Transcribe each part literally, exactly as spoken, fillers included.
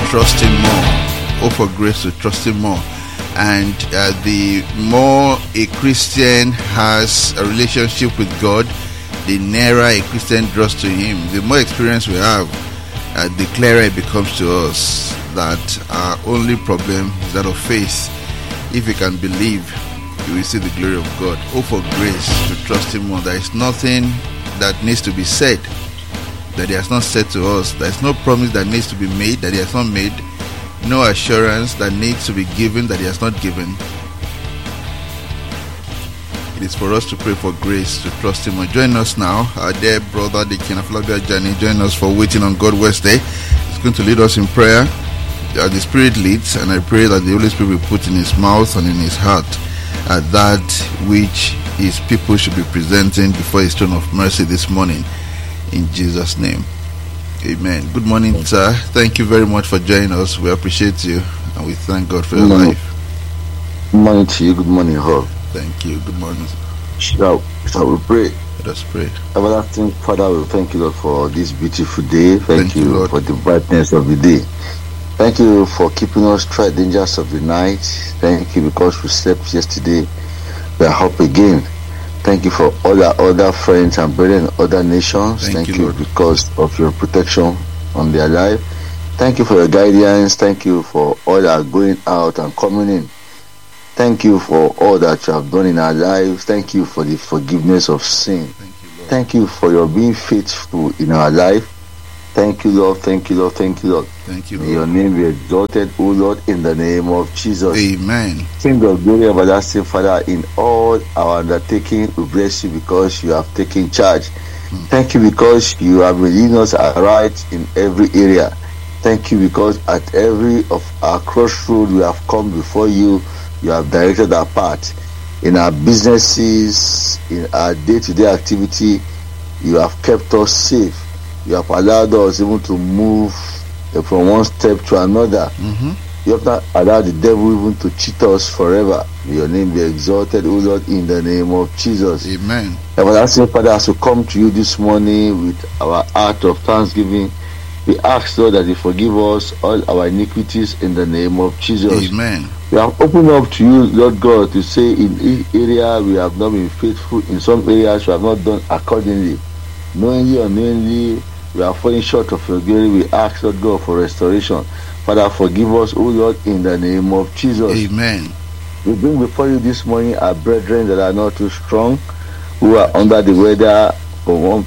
trust Him more. Oh, for grace to trust Him more. And uh, the more a Christian has a relationship with God, the nearer a Christian draws to Him. The more experience we have, uh, the clearer it becomes to us that our only problem is that of faith. If we can believe, we will see the glory of God. Oh, for grace to trust Him more. There is nothing that needs to be said that He has not said to us. There is no promise that needs to be made that He has not made. No assurance that needs to be given that He has not given. It is for us to pray for grace to trust Him. Join us now, our dear brother, the King of Labia Journey. Join us for Waiting on God Wednesday. He's going to lead us in prayer. Uh, the Spirit leads, and I pray that the Holy Spirit will put in His mouth and in His heart uh, that which His people should be presenting before His throne of mercy this morning. In Jesus' name. Amen. Good morning, sir. Thank you very much for joining us. We appreciate you, and we thank God for your good life. Good morning to you. Good morning, all. Thank you. Good morning. Shall, shall we pray? Let us pray. Everlasting Father, we thank you, Lord, for this beautiful day. Thank, Thank you, you, Lord. for the brightness of the day. Thank you for keeping us through the dangers of the night. Thank you because we slept yesterday. We are up again. Thank you for all our other friends and brethren in other nations. Thank Thank, you, you Lord. because of your protection on their life. Thank you for your guidance. Thank you for all our going out and coming in. Thank you for all that you have done in our lives. Thank you for the forgiveness of sin. Thank you, Lord. Thank you for your being faithful in our life. Thank you, Lord. Thank you, Lord. Thank you, Lord. Thank you, May your Lord. name be exalted, O Lord, in the name of Jesus. Amen. King of glory, everlasting Father, in all our undertaking, we bless you because you have taken charge. Hmm. Thank you because you have leading us aright in every area. Thank you because at every of our crossroads we have come before you. You have directed our path. In our businesses, in our day-to-day activity, you have kept us safe. You have allowed us even to move from one step to another. Mm-hmm. You have not allowed the devil even to cheat us forever. May your name be exalted, O Lord, in the name of Jesus. Amen. Everlasting Father, as we come to you this morning with our heart of thanksgiving, we ask, Lord, that you forgive us all our iniquities in the name of Jesus. Amen. We have opened up to you, Lord God, to say in each area we have not been faithful. In some areas we have not done accordingly. Knowingly or unknowingly, we are falling short of your glory. We ask, Lord God, for restoration. Father, forgive us, O Lord, in the name of Jesus. Amen. We bring before you this morning our brethren that are not too strong, who are under the weather, for one,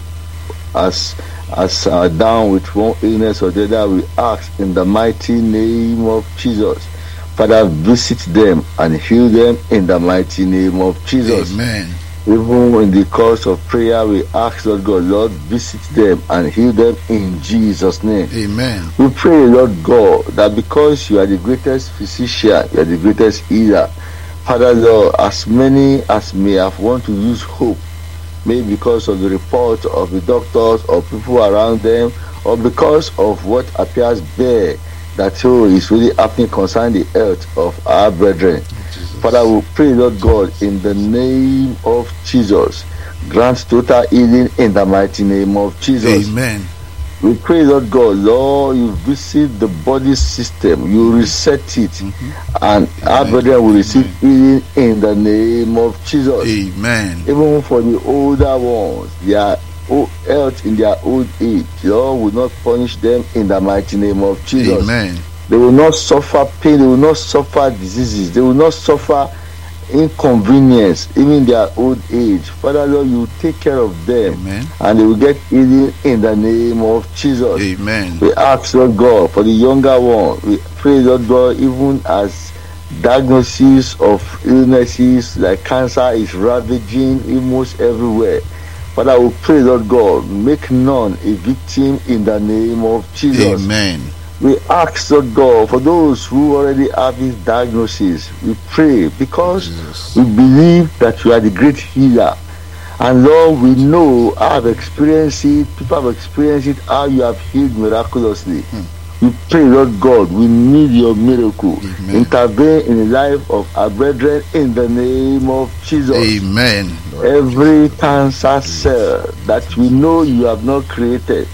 as as uh, down with one illness or the other. We ask in the mighty name of Jesus. Father, visit them and heal them in the mighty name of Jesus. Amen. Even in the course of prayer, we ask, Lord God, Lord, visit them and heal them in Jesus' name. Amen. We pray, Lord God, that because you are the greatest physician, you are the greatest healer, Father, Lord, as many as may have want to use hope, maybe because of the report of the doctors or people around them, or because of what appears there, that oh, is really happening concerning the health of our brethren. Father, we pray, Lord God, in the name of Jesus, grant total healing in the mighty name of Jesus. Amen. We pray, Lord God, Lord, you visit the body system, you reset it, mm-hmm. and Amen. Our brethren will receive healing in the name of Jesus. Amen. Even for the older ones, their health in their old age, Lord will not punish them in the mighty name of Jesus. Amen. They will not suffer pain, they will not suffer diseases, they will not suffer inconvenience, even in their old age. Father, Lord, you take care of them. Amen. And they will get healing in the name of Jesus. Amen. We ask, Lord God, for the younger one. We pray, Lord God, even as diagnosis of illnesses like cancer is ravaging almost everywhere. Father, we pray, Lord God, make none a victim in the name of Jesus. Amen. We ask, Lord God, for those who already have this diagnosis, we pray because Jesus. We believe that you are the great healer. And Lord, we know, I have experienced it, people have experienced it, how you have healed miraculously. Hmm. We pray, Lord God, we need your miracle. Amen. Intervene in the life of our brethren in the name of Jesus. Amen. Every cancer cell that we know you have not created,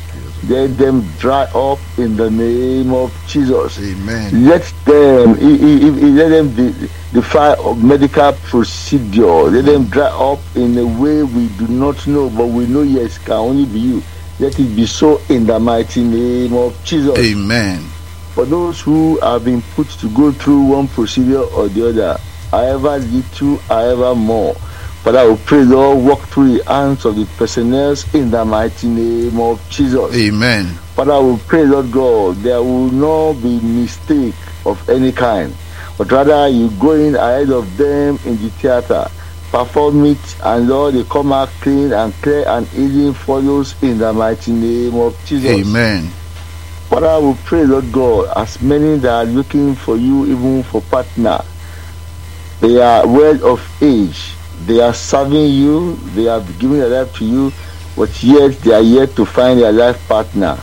let them dry up in the name of Jesus. Amen. Let them, i- i- i- let them de- defy of medical procedure. Let them dry up in a way we do not know, but we know yes can only be you. Let it be so in the mighty name of Jesus. Amen. For those who have been put to go through one procedure or the other, however little, however more, Father, we pray, Lord, walk through the hands of the personnel in the mighty name of Jesus. Amen. Father, we pray, Lord God, there will not be mistake of any kind, but rather you go in ahead of them in the theater, perform it, and Lord, they come out clean and clear, and healing follows in the mighty name of Jesus. Amen. Father, we pray, Lord God, as many that are looking for you, even for partner, they are well of age, they are serving you, they have given their life to you, but yet they are yet to find their life partner,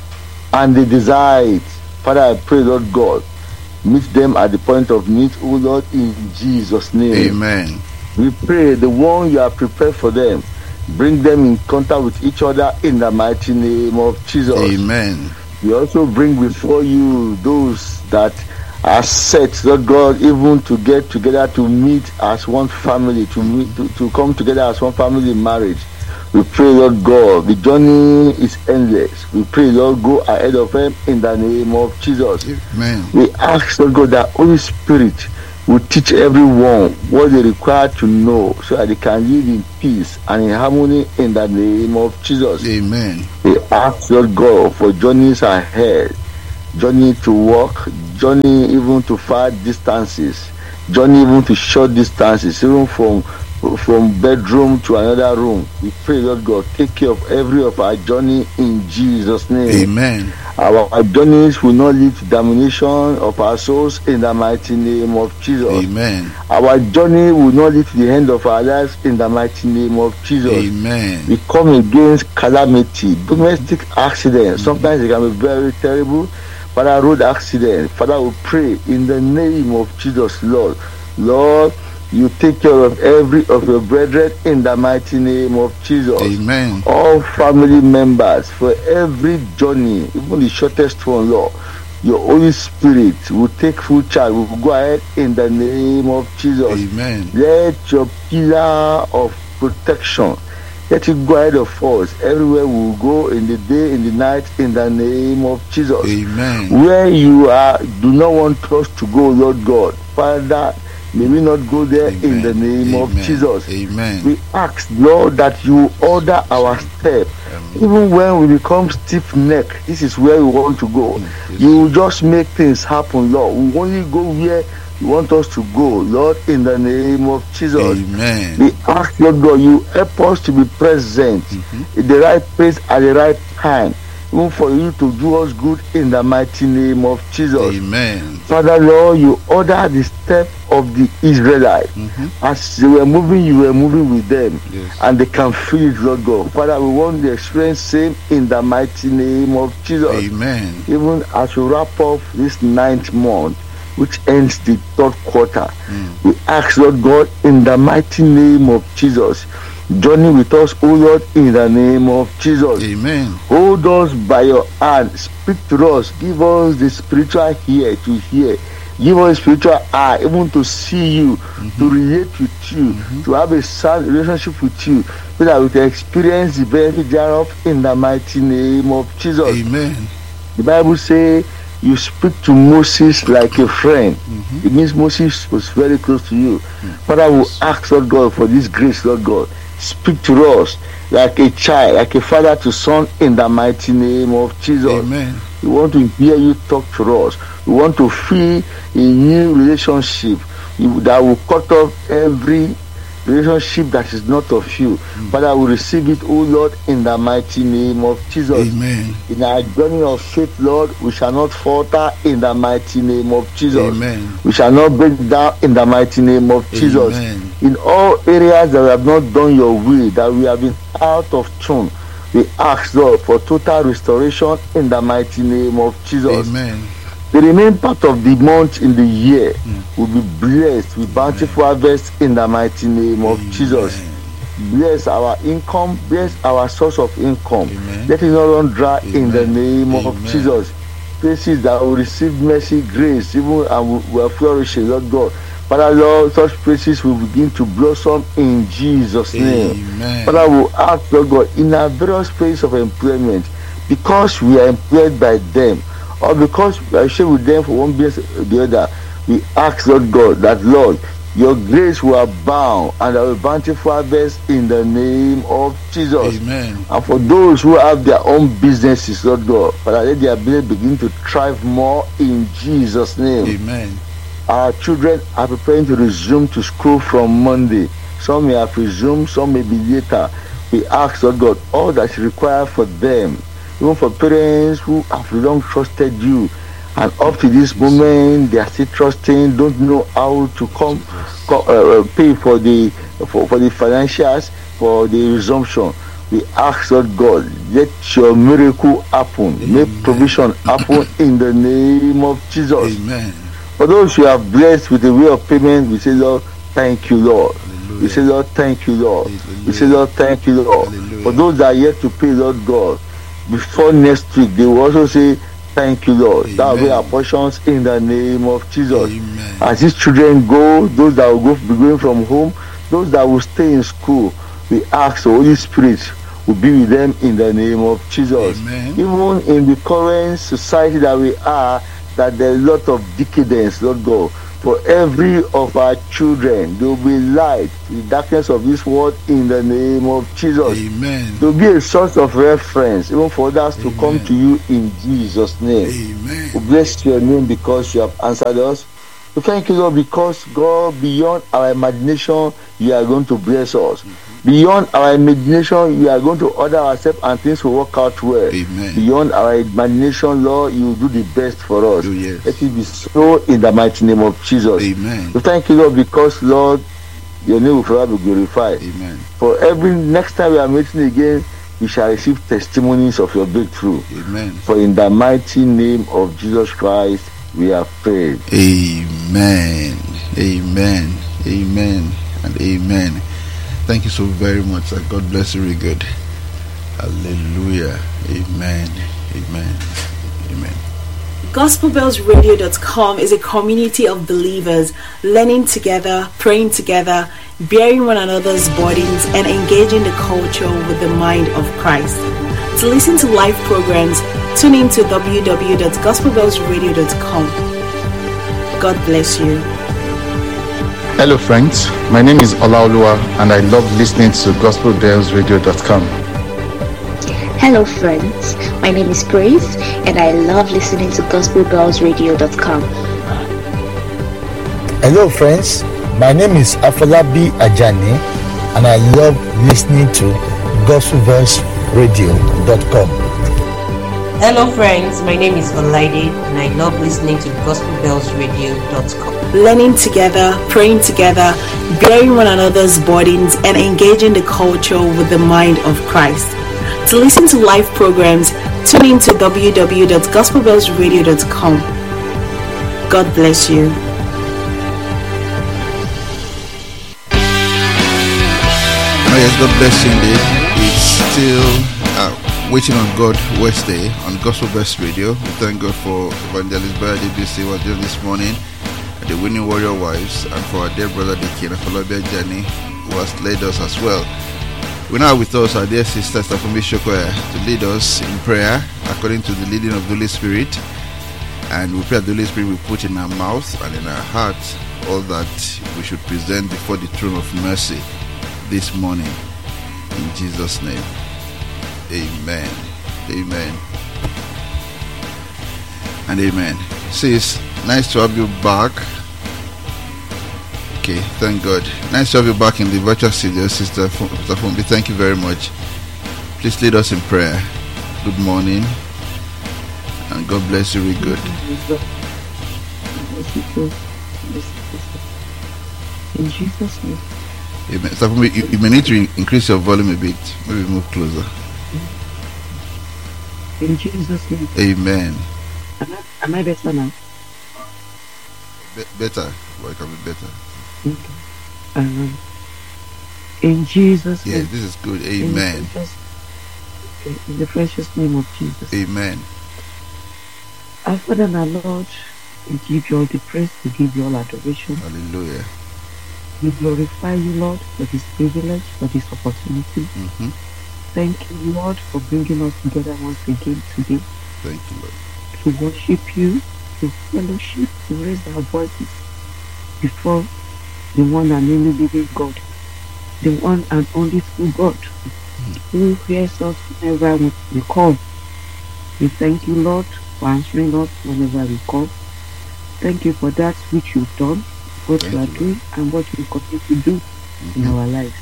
and they desire it. Father, I pray, Lord God, meet them at the point of need, oh Lord, in Jesus' name. Amen. We pray the one you have prepared for them, bring them in contact with each other in the mighty name of Jesus. Amen. We also bring before you those that are set, Lord God, even to get together to meet as one family, to meet, to, to come together as one family in marriage. We pray, Lord God, the journey is endless. We pray, Lord, go ahead of them in the name of Jesus. Amen. We ask, Lord God, that Holy Spirit will teach everyone what they require to know so that they can live in peace and in harmony in the name of Jesus. Amen. We ask, Lord God, for journeys ahead, journey to work, journey even to far distances, journey even to short distances, even from from bedroom to another room. We pray, Lord God, take care of every of our journey in Jesus' name. Amen. Our, our journeys will not lead to damnation of our souls in the mighty name of Jesus. Amen. Our journey will not lead to the end of our lives in the mighty name of Jesus. Amen. We come against calamity, domestic accidents. Sometimes it can be very terrible. Father, road accident. Father, we pray in the name of Jesus, Lord. Lord, you take care of every of your brethren in the mighty name of Jesus. Amen. All family members, for every journey, even the shortest one, Lord, your Holy Spirit will take full charge. We will go ahead in the name of Jesus. Amen. Let your pillar of protection, let it go ahead of us everywhere we will go, in the day, in the night, in the name of Jesus. Amen. Where you are, do not want us to go, Lord God. Father, may we not go there. Amen. In the name Amen. of Jesus. Amen. We ask, Lord, that you order our step. Even when we become stiff-necked, this is where we want to go. Yes. You will just make things happen, Lord. We only go where you want us to go, Lord, in the name of Jesus. Amen. We ask, Lord God, you help us to be present Mhm. in the right place at the right time, even for you to do us good in the mighty name of Jesus. Amen. Father, Lord, you order the step of the Israelites. Mhm. As they were moving, you were moving with them. Yes. And they can feel it, Lord God. Father, we want the experience same in the mighty name of Jesus. Amen. Even as we wrap up this ninth month, which ends the third quarter, Mm. we ask, Lord God, in the mighty name of Jesus, journey with us, O Lord, in the name of Jesus. Amen. Hold us by your hand, speak to us, give us the spiritual ear to hear, give us spiritual eye, even to see you, mm-hmm. to relate with you, mm-hmm. to have a sound relationship with you, so that we can experience the benefit thereof in the mighty name of Jesus. Amen. The Bible says you speak to Moses like a friend. Mm-hmm. It means Moses was very close to you. Mm-hmm. Father, we ask, Lord God, for this grace, Lord God. Speak to us like a child, like a father to son, in the mighty name of Jesus. Amen. We want to hear you talk to us. We want to feel a new relationship that will cut off every relationship that is not of you. Mm. Father, we receive it, O Lord, in the mighty name of Jesus. Amen. In our journey of faith, Lord, we shall not falter in the mighty name of Jesus. Amen. We shall not break down in the mighty name of Jesus. Amen. In all areas that we have not done your will, that we have been out of tune, we ask, Lord, for total restoration in the mighty name of Jesus. Amen. The remaining part of the month in the year mm. will be blessed with bountiful harvest in the mighty name of Amen. Jesus. bless our income, bless our source of income. Amen. Let it not run dry Amen. in the name Amen. of Jesus. Places that will receive mercy, grace, even and will flourish, Lord God. Father Lord, such places will begin to blossom in Jesus' name. Amen. Father, we ask, Lord God, in our various places of employment, because we are employed by them, or because we are shared with them for one business or the other, we ask, Lord God, that Lord, your grace will abound and our bountiful harvest in the name of Jesus. Amen. And for those who have their own businesses, Lord God, Father, let their business begin to thrive more in Jesus' name. Amen. Our children are preparing to resume to school from Monday. Some may have resumed, some may be later. We ask, Lord God, all that is required for them, even for parents who have long trusted you, and up to this moment they are still trusting, don't know how to come, come uh, pay for the for, for the financials for the resumption. We ask, Lord God, let your miracle happen. Amen. Make provision happen in the name of Jesus. Amen. For those who are blessed with the way of payment, we say, Lord, thank you, Lord. Hallelujah. We say, Lord, thank you, Lord. Hallelujah. We say, Lord, thank you, Lord. Hallelujah. For those that are yet to pay, Lord God, before next week, they will also say, thank you, Lord. Amen. That will be our portions in the name of Jesus. Amen. As these children go, those that will go, be going from home, those that will stay in school, we ask the Holy Spirit will be with them in the name of Jesus. Amen. Even in the current society that we are, that there is a lot of decadence, Lord God. For every of our children, there will be light in the darkness of this world in the name of Jesus. Amen. To be a source of reference, even for others to Amen. come to you in Jesus' name. Amen. We bless your name because you have answered us. We thank you, Lord, because God, beyond our imagination, you are going to bless us. Mm-hmm. Beyond our imagination, you are going to order ourselves and things will work out well. Amen. Beyond our imagination, Lord, you will do the best for us. Oh, yes. Let it be so in the mighty name of Jesus. Amen. We thank you, Lord, because, Lord, your name will forever be glorified. Amen. For every next time we are meeting again, we shall receive testimonies of your breakthrough. Amen. For in the mighty name of Jesus Christ, we have prayed. Amen. Amen. Amen. And amen. Thank you so very much. God bless you really good. Hallelujah. Amen. Amen. Amen. gospel bells radio dot com is a community of believers learning together, praying together, bearing one another's burdens, and engaging the culture with the mind of Christ. To listen to live programs, tune in to w w w dot gospel bells radio dot com. God bless you. Hello friends, my name is Olaoluwa and I love listening to gospel bells radio dot com. Hello friends, my name is Praise and I love listening to gospel bells radio dot com. Hello friends, my name is Afolabi Ajani and I love listening to gospel bells radio dot com. Hello friends, my name is Olaide and I love listening to gospel bells radio dot com. Learning together, praying together, bearing one another's burdens, and engaging the culture with the mind of Christ. To listen to live programs, tune in to w w w dot gospel bells radio dot com. God bless you. Oh yes, God bless you indeed. It's still uh, Waiting on God Wednesday on Gospel Best Radio. We thank God for Evangelist Baya D B C was doing this morning, the Winning Warrior Wives, and for our dear brother Diki and Afolabi Ajani, who has led us as well. We now with us our dear sister Stafumi Shokoya to lead us in prayer according to the leading of the Holy Spirit. And we pray that the Holy Spirit will put in our mouth and in our hearts all that we should present before the throne of mercy this morning. In Jesus' name. Amen. Amen. And amen. Sis, nice to have you back. Okay, thank God. Nice to have you back in the virtual studio, Sister Fumbi. Thank you very much. Please lead us in prayer. Good morning. And God bless you really good. In Jesus' name. Amen. Sister Fumbi, you, you may need to increase your volume a bit. Maybe move closer. In Jesus' name. Amen. Am I, am I better now? Be- better. Well, it can be better. Okay. Um, In Jesus' Yeah, name. this is good. In Amen. the precious- okay, in the precious name of Jesus. Amen. Our Father and our Lord, we give you all the praise, we give you all adoration. Hallelujah. We glorify you, Lord, for this privilege, for this opportunity. Mm-hmm. Thank you, Lord, for bringing us together once again today Thank you, Lord. to worship you, to fellowship, to raise our voices before the one and only living God, the one and only true God, who hears us whenever we we call. We thank you, Lord, for answering us whenever we call. Thank you for that which you've done, what Thank you are you, Lord. doing, and what you continue to do in Mhm. our lives.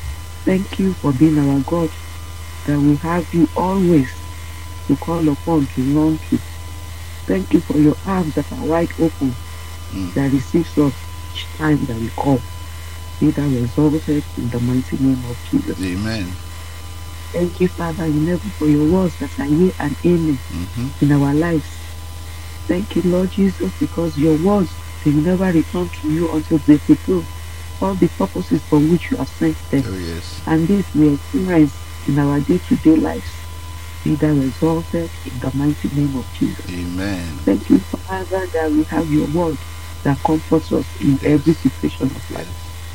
Thank you for being our God, that we have you always to call upon, to run to. Thank you for your arms that are wide open, Mm. that receives us each time that we call. Be thou exalted in the mighty name of Jesus. Amen. Thank you, Father, in heaven for your words that are yea and amen Mm-hmm. in our lives. Thank you, Lord Jesus, because your words, they will never return to you until they fulfill all the purposes for which you have sent them. Oh, yes. And this we experience in our day-to-day lives. Be thou exalted in the mighty name of Jesus. Amen. Thank you, Father, that we have your word that comforts us in every situation of life.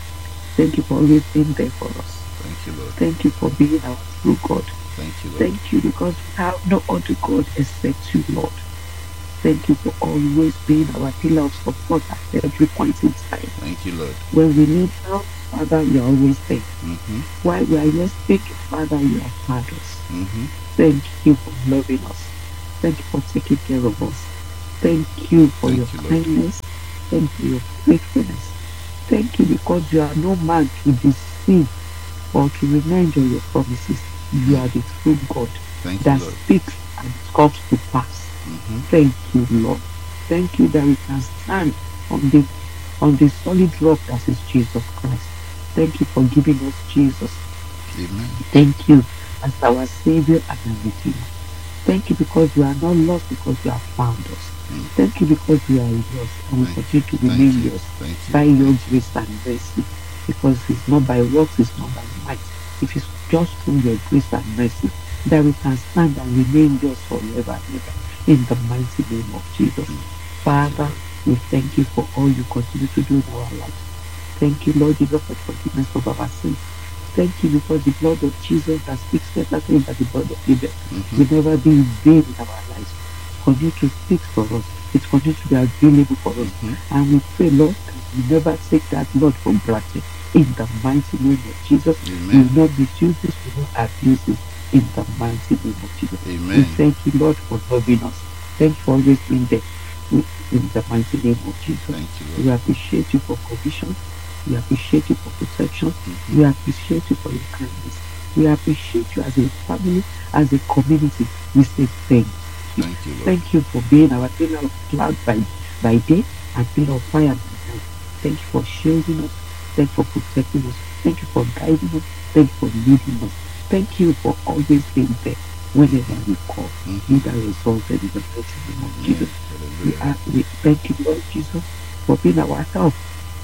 Thank you for always being there for us. Thank you, Lord. Thank you for being our true God. Thank you, Lord. Thank you because we have no other God except you, Lord. Thank you for always being our pillar of support at every point in time. Thank you, Lord. When we need help, Father, you are always there. Mm-hmm. While we are yet speaking, Father, you have heard us. Mm-hmm. Thank you for loving us. Thank you for taking care of us. Thank you for Thank your you, Lord. kindness. Thank you for your faithfulness. Thank you because you are no man to deceive or to remind you of your promises. You are the true God Thank you, that Lord. speaks and it comes to pass. Mm-hmm. Thank you, Lord. Thank you that we can stand on the on the solid rock that is Jesus Christ. Thank you for giving us Jesus. Amen. Thank you as our Savior and our Redeemer. Thank you because we are not lost because you have found us. Mm. Thank you because we are yours and we Thank continue to Thank remain you. yours Thank you. by your Thank you. grace and mercy. Because it's not by works, it's not by might. It is just through your grace and mercy that we can stand and remain yours forever and ever. In the mighty name of Jesus. Father, we thank you for all you continue to do in our lives. Thank you, Lord Jesus, for the forgiveness of our sins. Thank you because the blood of Jesus that speaks better things than the blood of Abel Mhm. will never be in vain in our lives. Continue to speak for us. It continues to be available for us. Mhm. And we pray, Lord, that we never take that blood for granted. In the mighty name of Jesus, we Amen. will not misuse this, we will not abuse it. In the mighty name of Jesus. We Amen. thank you, Lord, for loving us. Thank you for always being there. We- In the mighty name of Jesus. Thank you, We Lord. appreciate you for provision. We appreciate you for protection. Mhm. We appreciate you for your kindness. We appreciate you as a family, as a community. We say thank you. Thank you, Lord. Thank you for being our pillar of cloud by, by day and pillar of fire by night. Thank you for shielding us. Thank you for protecting us. Thank you for guiding us. Thank you for leading us. Thank you for always being there whenever we call. Mhm. Be thou exalted in the mighty name of Jesus. We, Hallelujah. are, we thank you, Lord Jesus, for being our help,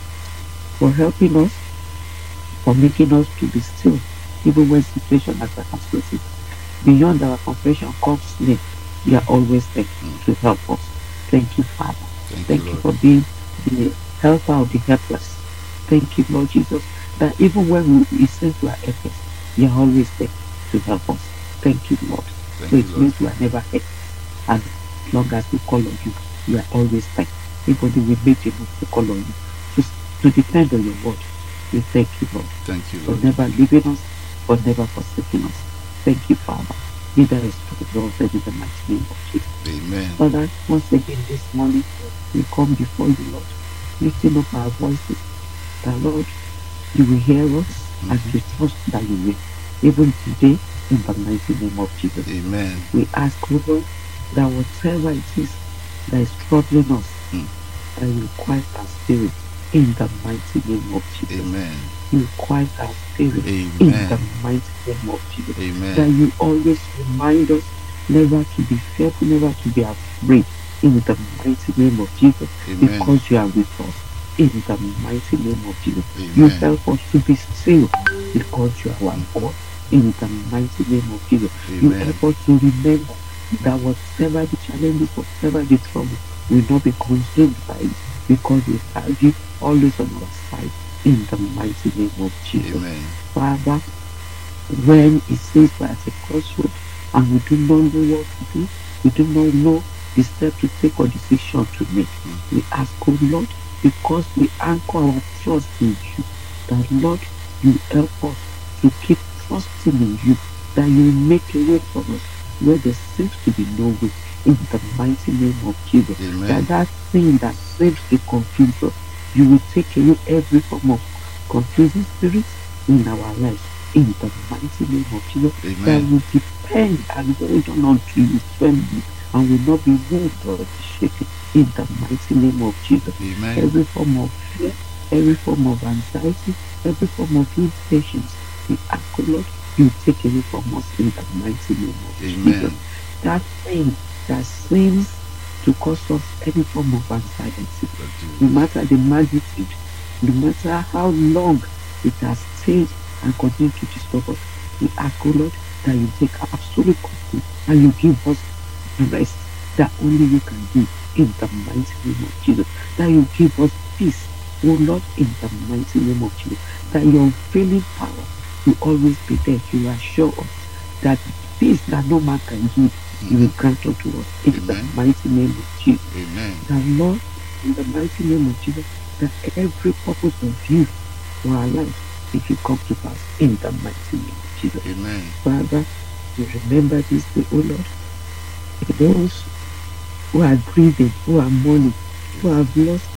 for helping us, for making us to be still, even when situations and circumstances beyond our comprehension comes near. You are always there to help us. Thank you, Father. Thank, Thank you, you Lord. for being the helper of the helpless. Thank you, Lord Jesus, that even when we, we seem to are helpless, you are always there to help us. Thank you, Lord. Thank So you, it Lord. means we are never helpless. As long as we call on you, you are always there. Anybody will make a move to call on you, to, to depend on your word. We thank you, Lord, Thank you, for Lord. never leaving us, for never forsaking us. Thank you, Father. Be thou exalted in the mighty name of Jesus. Amen. Father, once again this morning, we come before you, Lord, lifting up our voices. That, Lord, you will hear us and we trust that you will. Even today, in the mighty name of Jesus. Amen. We ask, Lord, that whatever it is that is troubling us, Mm. that you quiet our spirit in the mighty name of Jesus. Amen. You quiet our spirit in Amen. the mighty name of Jesus. That Amen. you always remind us never to be fearful, never to be afraid in the mighty name of Jesus. Amen. Because you are with us in the mighty name of Jesus. You Amen. help us to be still because you are our God. In the mighty name of Jesus, Amen. you help us to remember that whatever the challenges, whatever the trouble, will not be consumed by it, because we have you always on our side. In the mighty name of Jesus, Amen. Father, when it says we're at a crossroad and we do not know what to do, we do not know the step to take or decision to make, mm. we ask, oh Lord, because we anchor our trust in you, that Lord, you help us to keep trusting in you, that you will make a way for us where there seems to be no way. In the mighty name of Jesus, Amen. that that thing that seems to confuse us, you will take away every form of confusing spirits in our lives. In the mighty name of Jesus, Amen. that we depend and hold on unto you firmly and will not be moved or shaken. In the mighty name of Jesus, Amen. Every form of fear, every form of anxiety, every form of impatience, we ask, Lord, you take away from us in the mighty name of Amen. Jesus. That thing that seems to cause us any form of anxiety, no matter the magnitude, no matter how long it has stayed and continue to disturb us, we ask, oh Lord, that you take absolute control and you give us rest that only you can give in the mighty name of Jesus. That you give us peace, oh Lord, in the mighty name of Jesus. That your unfailing power will always be there. You assure us that peace that no man can give, mm-hmm. you will grant unto us in Amen. The mighty name of Jesus. Amen. That Lord, in the mighty name of Jesus, that every purpose of you for our life, if you come to pass in the mighty name of Jesus. Amen. Father, we remember this day, oh Lord, those who are grieving, who are mourning, who have lost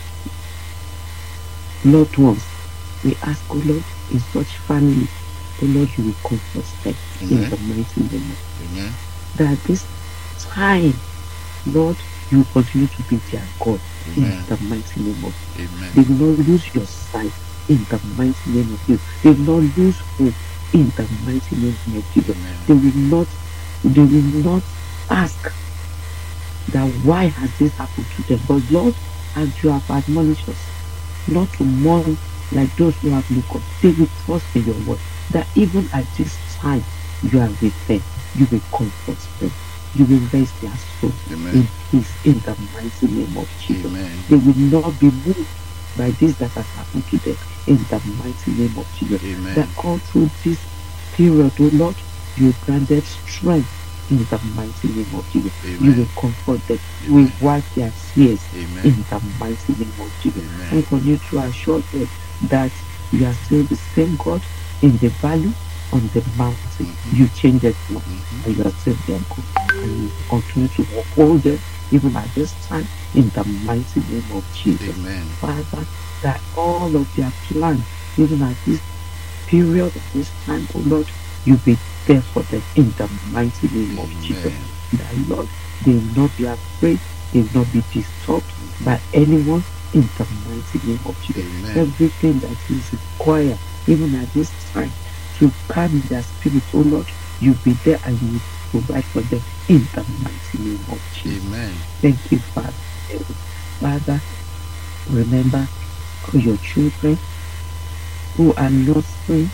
loved ones, we ask, oh Lord, in such family, oh Lord, you will comfort them Amen. In the mighty name of Amen. That this time, Lord, you will continue to be their God Amen. In the mighty name of Amen. They will not lose your sight in the mighty name of Jesus. They will not lose hope in the mighty name of Jesus. Amen. They will not, they will not ask that why has this happened to them. But Lord, as you have admonished us not to mourn like those who have no God, they will trust in your word that even at this time you are with them, you will comfort them, you will raise their soul Amen. In peace in the mighty name of Jesus. Amen. They will not be moved by this that has happened to them in the mighty name of Jesus. Amen. That all through this period, oh Lord, you granted strength in the mighty name of Jesus. Amen. You will comfort them. You will wipe their tears Amen. In the mighty name of Jesus. Amen. And continue to assure them that you are still the same God in the valley, on the mountain. Mm-hmm. You change it now, mm-hmm. and you are still their God. And you continue to hold them even at this time in the mighty name of Jesus. Amen. Father, that all of their plans, even at this period of this time, oh Lord, you be there for them in the mighty name of Amen. Jesus. That Lord, they will not be afraid, they will not be disturbed mm-hmm. by anyone in the mighty name of Jesus. Amen. Everything that is required, even at this time, to calm their spirit, oh Lord, you be there and you will provide for them in the mighty name of Jesus. Amen. Thank you, Father. Father, remember all your children who are nursing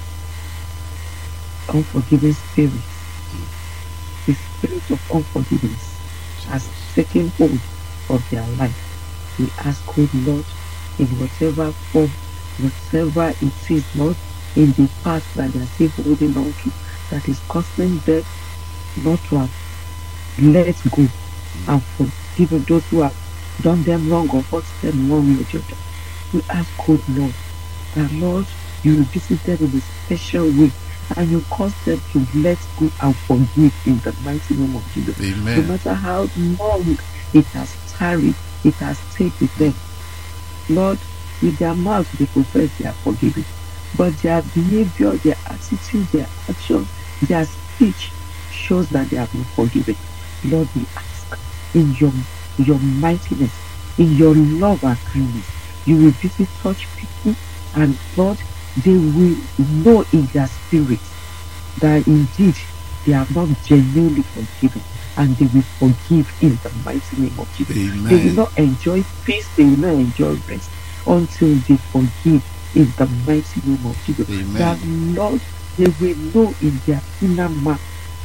unforgiving spirits. The spirit of unforgiveness has taken hold of their life. We ask, oh Lord, in whatever form, whatever it is, Lord, in the past that they are still holding on to, that is causing them not to have let go and forgiven those who have done them wrong or hurt them one way or the other. We ask, oh Lord, that Lord, you will visit them in a special way and you cause them to let go and forgive in the mighty name of Jesus. Amen. No matter how long it has tarried, it has stayed with them. Lord, with their mouths they profess they are forgiving, but their behavior, their attitude, their action, their speech shows that they have not forgiven. Lord, we ask in your, your mightiness, in your love and kindness, you will visit such people, and Lord, they will know in their spirit that indeed they have not genuinely forgiven, and they will forgive in the mighty name of Jesus. Amen. They will not enjoy peace, they will not enjoy rest until they forgive in the mighty name of Jesus. Amen. That Lord, they will know in their inner man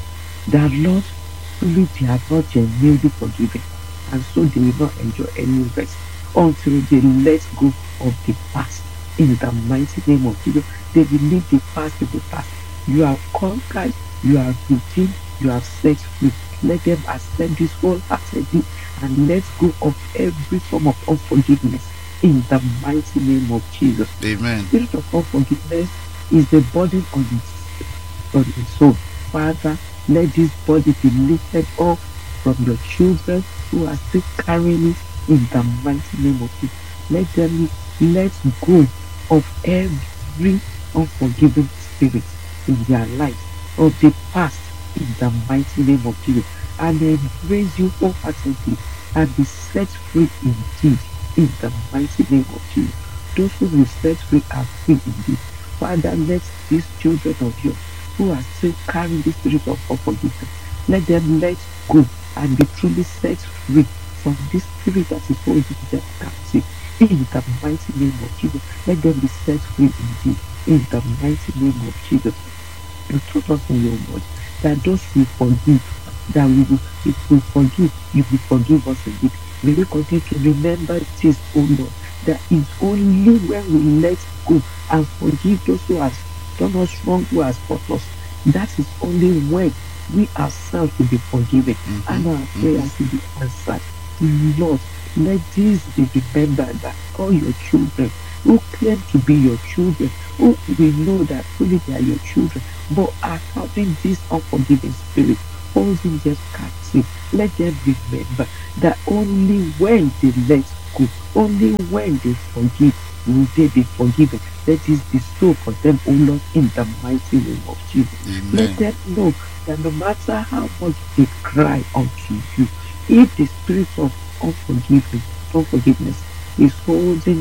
that Lord, truly they are not genuinely forgiven, and so they will not enjoy any rest until they let go of the past. In the mighty name of Jesus, they will leave the past in the past. You have conquered, you have redeemed, you have set free. Let them accept this wholeheartedly and let go of every form of unforgiveness. In the mighty name of Jesus. Amen. Spirit of unforgiveness is the burden on its, on its soul. Father, let this body be lifted off from your children who are still carrying it in the mighty name of Jesus. Let them let go of every unforgiving spirit in their lives, of the past, in the mighty name of Jesus, and embrace you wholeheartedly and be set free indeed in the mighty name of Jesus. Those who will set free are free indeed. Father, let these children of yours who are still carrying the spirit of unforgiveness, let them let go and be truly set free from this spirit that is holding them captive. In the mighty name of Jesus, let them be set free indeed. In the mighty name of Jesus. You told us in your word that those we forgive, that we will, if we forgive, you will forgive us indeed. May we continue to remember this, O Lord, that it's only when we let go and forgive those who have done us wrong, who has hurt us, that is only when we ourselves will be forgiven, mm-hmm. and our prayers mm-hmm. will be answered. Lord, let this be remembered, that all your children who claim to be your children, who we know that truly they are your children, but are having this unforgiving spirit, holding them captive, let them remember that only when they let go, only when they forgive, will they be forgiven. Let this be so for them, O Lord, in the mighty name of Jesus. Amen. Let them know that no matter how much they cry unto you, if the spirit of unforgiveness, unforgiveness is holding,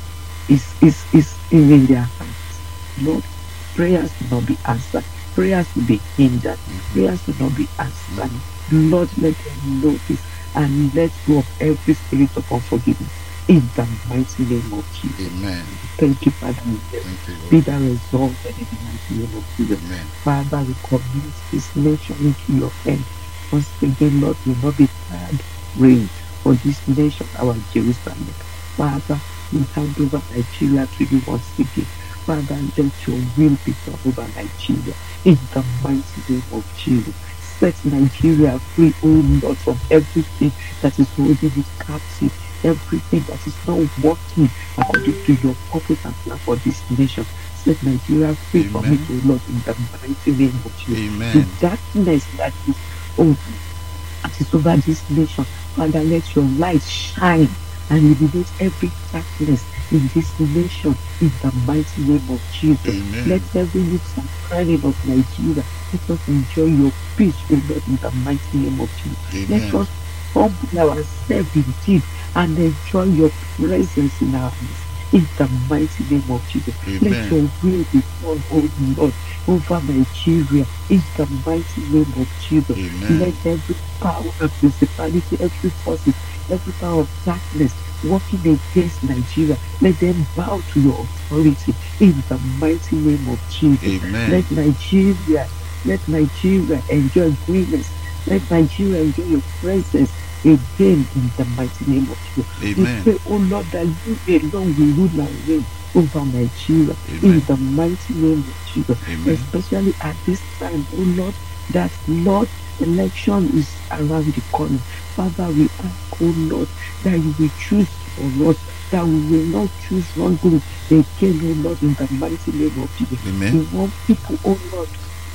is, is, is in their hearts, Lord, prayers will not be answered. Prayers will be hindered. Mm-hmm. Prayers will not be answered. Mm-hmm. Lord, let them know this and let go of every spirit of unforgiveness. In the mighty name of Jesus. Amen. Thank you, Father. Thank you, Lord. Be thou exalted in the mighty name of Jesus. Amen. Father, we commit this nation into your hand. Once again, Lord, will not be tired reign for this nation, our Jerusalem. Father, we hand over Nigeria to you once again. Father, let your will be done over Nigeria. In the mighty name of Jesus. Set Nigeria free, O Lord, from everything that is holding it captive. Everything that is not working according to your purpose and plan for this nation. Set Nigeria free from it, O Lord, in the mighty name of Jesus. Amen. The darkness that is over, that is over this nation, Father, let your light shine and eliminate every darkness in this nation in the mighty name of Jesus. Amen. Let every nooks and cranny of Nigeria, let us enjoy your peace, O Lord, in the mighty name of Jesus. Amen. Let us humble ourselves indeed and enjoy your presence in our midst. In the mighty name of Jesus. Amen. Let your will be done, O Lord, over Nigeria. In the mighty name of Jesus. Amen. Let every power and principality, every forces, every power of darkness working against Nigeria, let them bow to your authority. In the mighty name of Jesus. Amen. Let Nigeria, let Nigeria enjoy greatness. Let Nigeria enjoy your presence again in the mighty name of Jesus. Amen. We pray, oh Lord, that you alone will rule and reign over Nigeria. Amen. In the mighty name of Jesus. Amen. Especially at this time, oh Lord, that Lord, election is around the corner. Father, we ask, oh Lord, that you will choose for us, that we will not choose wrongly again, oh Lord, in the mighty name of Jesus. Amen. We want people, oh Lord,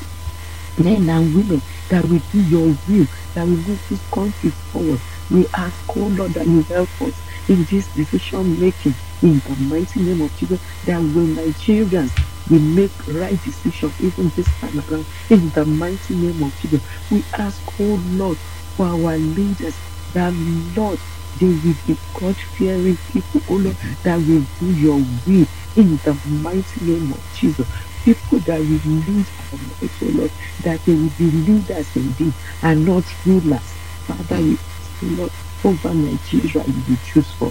men and women, that will do your will, that will move this country forward. We ask, oh Lord, that you help us in this decision making in the mighty name of Jesus, that will Nigerians will make right decision even this time around in the mighty name of Jesus. We ask, oh Lord, for our leaders, that Lord, they will be God-fearing people, oh Lord, that will do your will in the mighty name of Jesus. People that will lead our lives, oh Lord, that they will be leaders indeed and not rulers. Father, we ask, oh Lord, over Nigeria, you will choose for us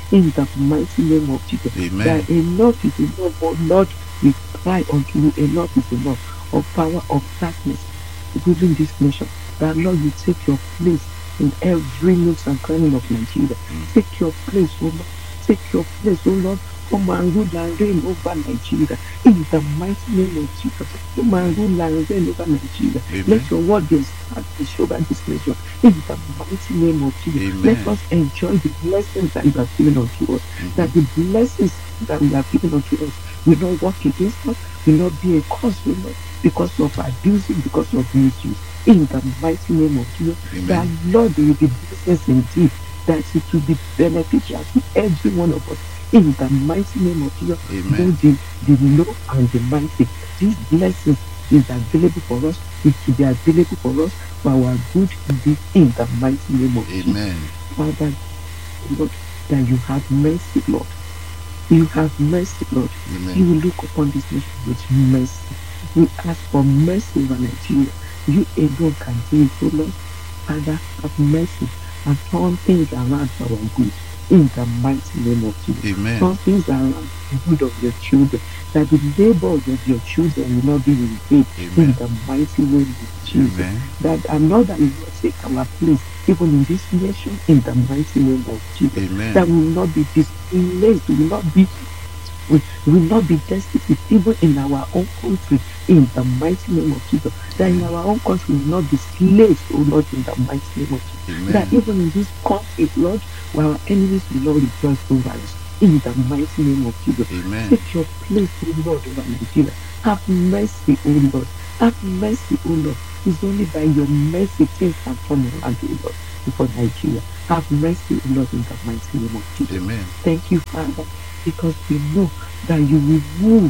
in the mighty name of Jesus. Amen. That enough is enough, oh Lord, we cry unto you, enough is enough of power of darkness ruling this nation. That Lord, you take your place in every nook and cranny of Nigeria. Mm. Take your place, oh Lord. Take your place, oh Lord. Come and rule and reign over Nigeria in the mighty name of Jesus. Come and rule and reign over Nigeria. Amen. Let your word be established over this nation in the mighty name of Jesus. Amen. Let us enjoy the blessings that you have given unto us. Mhm. That the blessings that you have given unto us will not work against us, will not be a cause, will not because of abusing, because of misuse. In the mighty name of Jesus, Amen. that Lord, there will be blessings indeed, that it will be beneficial to every one of us. In the mighty name of Jesus, Amen. both the, the low and the mighty, these blessings is available for us. It will be available for us for our good indeed. In the mighty name of Jesus, Amen. Father, Lord, that you have mercy, Lord. You have mercy, Lord. Amen. You will look upon this nation with mercy. We ask for mercy over Nigeria. You alone can do it, oh Lord. Father, have mercy and turn things around for our good. In the mighty name of Jesus. Amen. Turn things around for the good of your children. That the labors of your children will not be in vain. In Amen. the mighty name of Jesus. Amen. That another will not take our place, even in this nation, in the mighty name of Jesus. Amen. That will not be displaced, will not be we will not be destitute even in our own country, in the mighty name of Jesus. That in our own country we will not be slaves, oh Lord, in the mighty name of Jesus. Amen. That even in this country, Lord, where our enemies will not rejoice over us, in the mighty name of Jesus. Amen. Take your place, oh Lord, over Nigeria. Have mercy, oh Lord. Have mercy, oh Lord. It's only by your mercy things can turn around, oh Lord, for Nigeria. Have mercy, oh Lord, in the mighty name of Jesus. Amen. Thank you, Father, because we know that you will move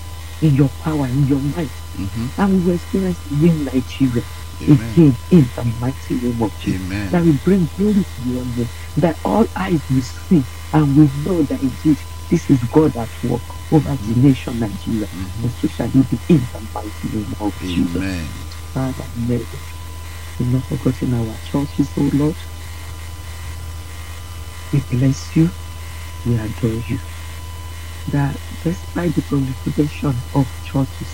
in your power, in your might, Mhm. and we will experience in Nigeria Amen. again in the mighty name of Jesus. Amen. That will bring glory to your name, that all eyes will see and we know that indeed this is God at work over Mhm. the nation Nigeria, Mhm. and so shall it be in the mighty name of Jesus. Amen. Father, may we not forgotten our churches, oh Lord. We bless you, we adore you. That despite the proliferation of churches,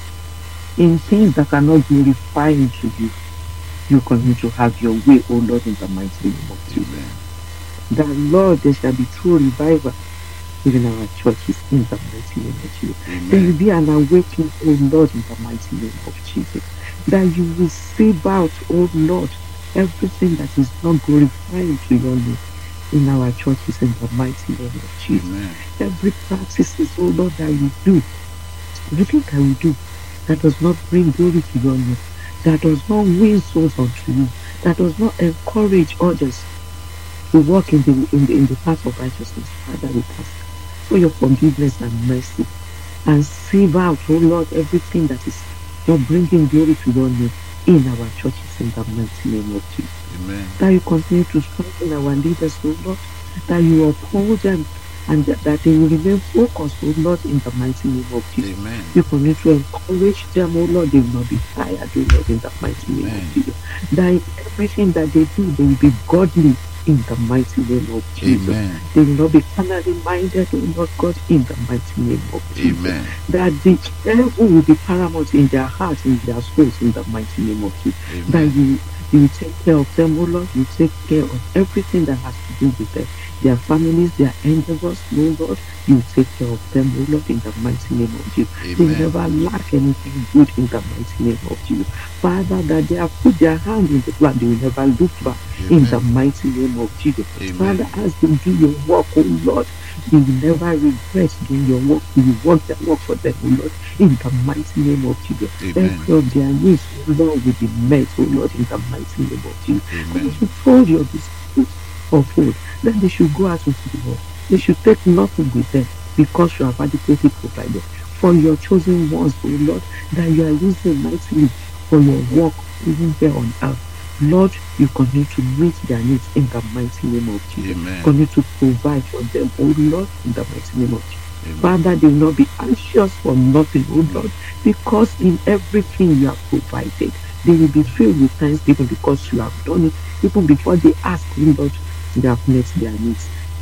in things that are not glorifying to you, you continue to have your way, O Lord, in the mighty name of Jesus. Amen. That, Lord, there shall be true revival within our churches in the mighty name of Jesus. There will Amen. be an awakening, O Lord, in the mighty name of Jesus. That you will sieve out, O Lord, everything that is not glorifying to your name in our churches in the mighty name of Jesus. Amen. Every practices, oh Lord, that we do, everything that we do that does not bring glory to your name, that does not win souls unto you, that does not encourage others to walk in the in the, in the path of righteousness, Father, we ask for your forgiveness and mercy, and sieve out, oh Lord, everything that is not bringing glory to your name in our churches in the mighty name of Jesus. Amen. That you continue to strengthen our leaders, oh Lord, that you uphold them and that, that they will remain focused, oh Lord, in the mighty name of Jesus. Amen. You continue to encourage them, oh Lord, they will not be tired, oh Lord, in the mighty name Amen. of Jesus. That in everything that they do, they will be godly in the mighty name of Jesus. Amen. They will not be carnally minded, oh Lord God, in the mighty name of Jesus. Amen. That the devil will be paramount in their hearts, in their souls, in the mighty name of Jesus. That Amen. you you will take care of them, oh Lord. You take care of everything that has to do with them, their families, their endeavors, oh Lord. You will take care of them, oh Lord, in the mighty name of Jesus. They will Amen. never lack anything good in the mighty name of Jesus. Father, that they have put their hand in the blood, they will never look back in the Amen. mighty name of Jesus. Amen. Father, as they do your work, oh Lord, you will never regret doing your work. You will work their work for them, oh Lord, in the mighty name of Jesus. Amen. Every of their needs, oh Lord, will be met, oh Lord, in the mighty name of Jesus. And Amen. you should fold your disciples of food. Then they should go out into the world. They should take nothing with them because you have adequately provided for your chosen ones, oh Lord, that you are using mightily for your work even here on earth. Lord, you continue to meet their needs in the mighty name of Jesus. Amen. Continue to provide for them, oh Lord, in the mighty name of Jesus. Amen. Father, they will not be anxious for nothing, oh Lord, because in everything you have provided, they will be filled with thanksgiving because you have done it. Even before they ask, oh Lord, you have met their needs.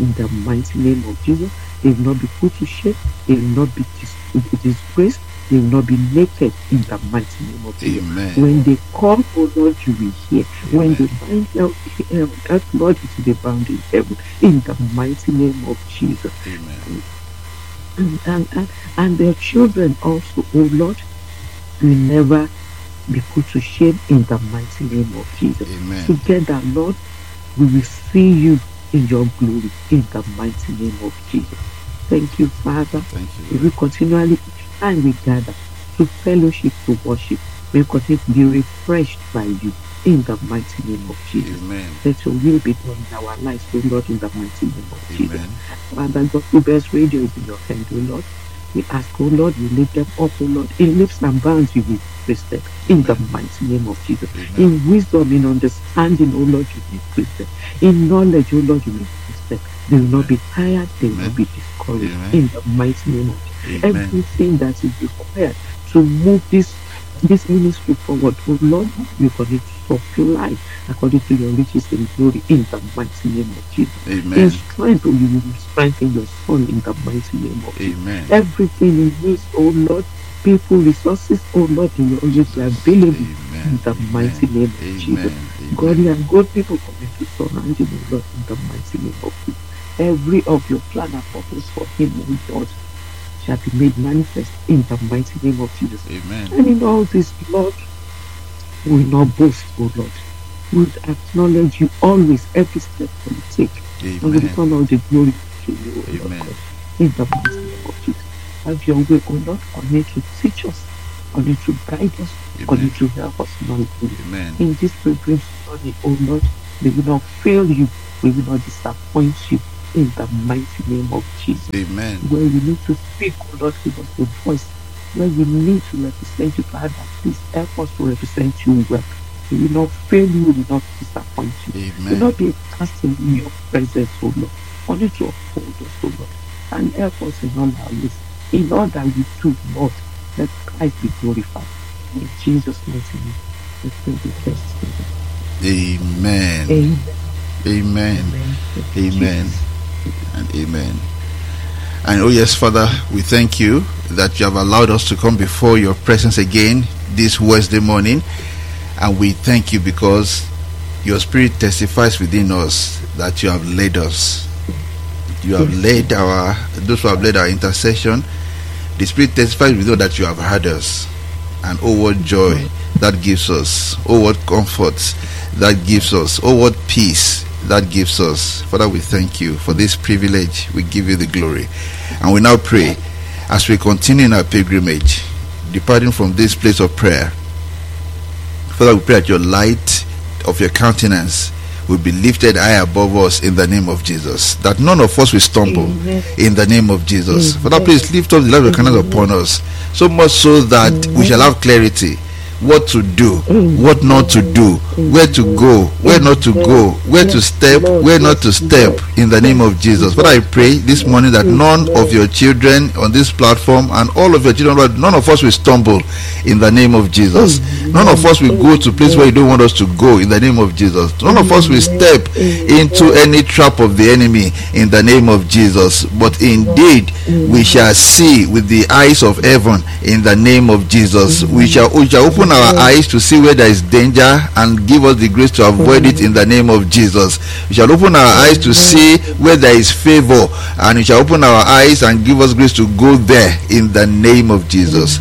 in the mighty name of Jesus. They will not be put to shame. They will not be dis- disgraced. They will not be naked in the mighty name of Jesus. Amen. When they call, oh Lord, you will hear. Amen. When they bind earth, earth, Lord, it will be bound in heaven in the mighty name of Jesus. Amen. And, and, and, and their children also, oh Lord, will never be put to shame in the mighty name of Jesus. Amen. Together, Lord, we will see you in your glory in the mighty name of Jesus. Thank you, Father. Thank you, We Lord. will continually and we gather to fellowship, to worship. We will continue to be refreshed by you in the mighty name of Jesus. Amen. Let your will be done in our lives, O Lord, in the mighty name of Jesus. Amen. Father, Gospel Bells Radio is in your hand, O Lord. We ask, O Lord, we lift them up, O Lord. In lips and bounds you will increase them in the mighty name of Jesus. Amen. In wisdom, in understanding, O Lord, you will increase them. In knowledge, O Lord, you will increase them. They will not be tired, they will Amen. not be discouraged Amen. in the mighty name of Jesus. Amen. Everything that is required to move this this ministry forward, O Lord, you continue to supply according to your riches and glory in the mighty name of Jesus. In Amen. strength, O you will strengthen your son in the mighty name of Jesus. Amen. Everything he needs, O Lord, people, resources, O Lord, in your riches are available Amen. in the mighty name of Amen. Jesus. Amen. God and God people come to surround him, O Lord, in the mighty name of Jesus. Every of your plan and purpose for him, O Lord, shall be made manifest in the mighty name of Jesus. Amen. And in all this, Lord, we will not boast, O Lord. We will acknowledge you always, every step that you take. And we Amen. return all the glory to you, O Lord Amen. God, in the mighty name of Jesus. Have your way, O Lord, continue to teach us, continue to guide us, continue to help us in all things. Amen. In this pilgrim's journey, O Lord, we will not fail you, we will not disappoint you, in the mighty name of Jesus. Amen. Where we need to speak, O Lord, give us the voice. Where we need to represent you, Father, please help us to represent you well. We will not fail you, we will not disappoint you. We will Amen. not be casting in your presence, O Lord. Only to uphold us, O Lord, and help us in all our ways. In all that we do, Lord, let Christ be glorified. In Jesus' mighty name, we pray the best. Amen. Amen. Amen. Amen. Amen. And amen. And oh yes, Father, we thank you that you have allowed us to come before your presence again this Wednesday morning. And we thank you because your spirit testifies within us that you have led us. You have led our, those who have led our intercession. The spirit testifies within us that you have heard us. And oh, what joy that gives us. Oh, what comfort that gives us. Oh, what peace that gives us. Father, we thank you for this privilege. We give you the glory. And we now pray as we continue in our pilgrimage, departing from this place of prayer. Father, we pray that your light of your countenance will be lifted high above us in the name of Jesus, that none of us will stumble. Amen. In the name of Jesus. Amen. Father, please lift up the light of your countenance upon us, so much so that we shall have clarity what to do, what not to do, where to go, where not to go, where to step, where not to step, in the name of Jesus. Father, I pray this morning that none of your children on this platform and all of your children, Lord, none of us will stumble in the name of Jesus. None of us will go to a place where you don't want us to go in the name of Jesus. None of us will step into any trap of the enemy in the name of Jesus. But indeed, we shall see with the eyes of heaven in the name of Jesus. We shall, we shall open our eyes to see where there is danger and give us the grace to avoid it in the name of Jesus. We shall open our eyes to see where there is favor, and we shall open our eyes and give us grace to go there in the name of Jesus.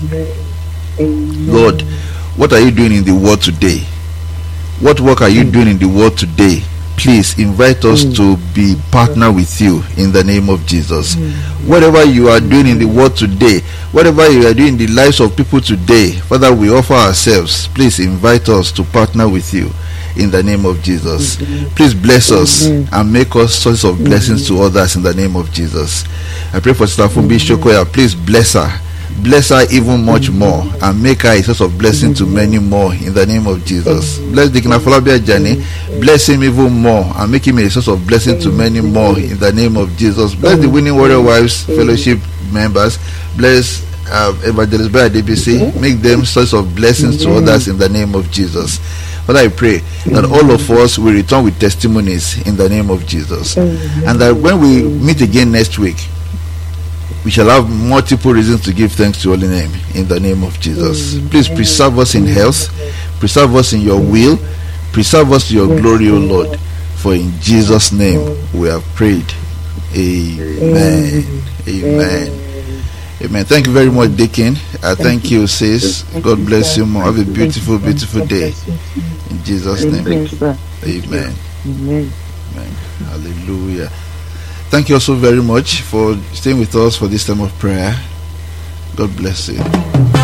Lord, what are you doing in the world today? What work are you doing in the world today? Please invite us to be partner with you in the name of Jesus. Whatever you are doing in the world today, whatever you are doing in the lives of people today, Father, we offer ourselves. Please invite us to partner with you in the name of Jesus. Please bless us and make us source of blessings to others in the name of Jesus. I pray for Sister Fumbi Shokoya. Please bless her. Bless her even much more and make her a source of blessing to many more in the name of Jesus. Bless Deacon Afolabi Ajani. Bless him even more and make him a source of blessing to many more in the name of Jesus. Bless the Winning Warrior Wives Fellowship members. Bless uh, Evangelist Brother D B C. Make them source of blessings to others in the name of Jesus. Father, I pray that all of us will return with testimonies in the name of Jesus. And that when we meet again next week, we shall have multiple reasons to give thanks to your holy name in the name of Jesus. Please preserve us in health, preserve us in your will, preserve us to your glory, O Lord. For in Jesus' name we have prayed. Amen. Amen. Amen. Thank you very much, Deacon. Uh, thank you, sis. God bless you more. Have a beautiful, beautiful day. In Jesus' name. Amen. Amen. Hallelujah. Thank you also very much for staying with us for this time of prayer. God bless you.